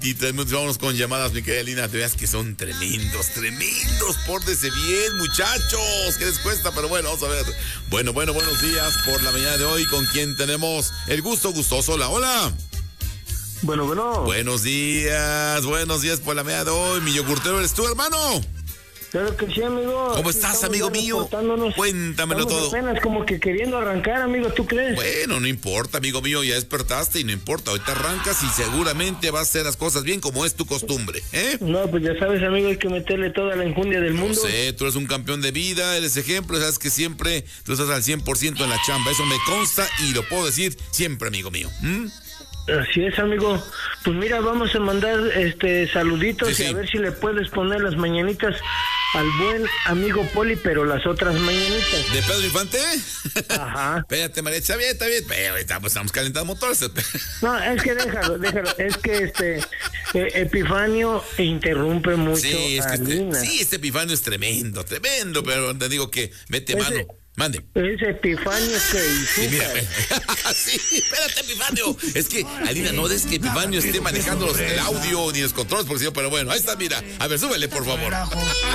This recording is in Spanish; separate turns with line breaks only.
Y vámonos con llamadas, mi querida Lina. Te veas que son tremendos. Pórtese bien, muchachos. ¿Qué les cuesta? Pero bueno, vamos a ver. Bueno, buenos días por la mañana de hoy. ¿Con quién tenemos el gusto gustoso? Hola.
Bueno.
Buenos días por la mañana de hoy. Mi yogurtero eres tú, hermano.
Claro que sí, amigo.
¿Cómo estás, amigo mío? Cuéntamelo todo.
Apenas como que queriendo arrancar, amigo, ¿tú crees?
Bueno, no importa, amigo mío, ya despertaste y no importa. Ahorita arrancas y seguramente vas a hacer las cosas bien como es tu costumbre, ¿eh?
No, pues ya sabes, amigo, hay que meterle toda la enjundia del mundo.
No sé, tú eres un campeón de vida, eres ejemplo, sabes que siempre tú estás al 100% en la chamba. Eso me consta y lo puedo decir siempre, amigo mío.
Así es, amigo. Pues mira, vamos a mandar saluditos
sí.
Y a ver si le puedes poner las mañanitas al buen amigo Poli, pero las otras mañanitas.
¿De Pedro Infante?
Ajá.
Espérate, María, está bien. Pero estamos calentando motores.
No, es que déjalo. Es que Epifanio interrumpe mucho.
Sí, es
a
que
Lina.
este Epifanio es tremendo, pero te digo que mete mano. Mande.
Es Epifanio
Sí, mira,
que
sí, espérate, Epifanio. Es que, Alina, no es que Epifanio esté manejando el audio ni los controles, porque si no, pero bueno, ahí está, mira. A ver, súbele, por favor.